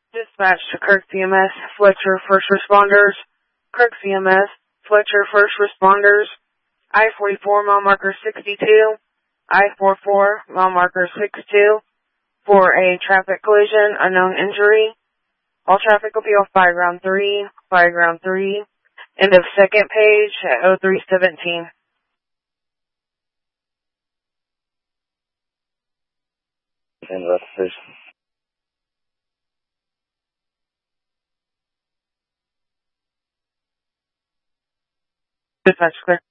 Dispatch to Kirk CMS, Fletcher First Responders. Kirk CMS, Fletcher First Responders. I-44 mile marker 62. I-44 mile marker 62. For a traffic collision, unknown injury. All traffic appeal, fire ground 3. Fire ground 3. End of second page at 0317. Investigation. Dispatch clear.